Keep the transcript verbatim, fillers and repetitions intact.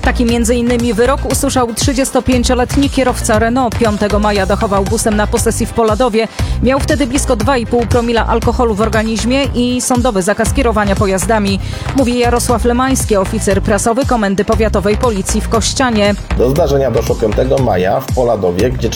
Taki między innymi wyrok usłyszał trzydziestopięcioletni kierowca Renault. piątego maja dochował busem na posesji w Poladowie. Miał wtedy blisko dwa i pół promila alkoholu w organizmie i sądowy zakaz kierowania pojazdami. Mówi Jarosław Lemański, oficer prasowy Komendy Powiatowej Policji w Kościanie. Do zdarzenia doszło piątego maja w Poladowie, gdzie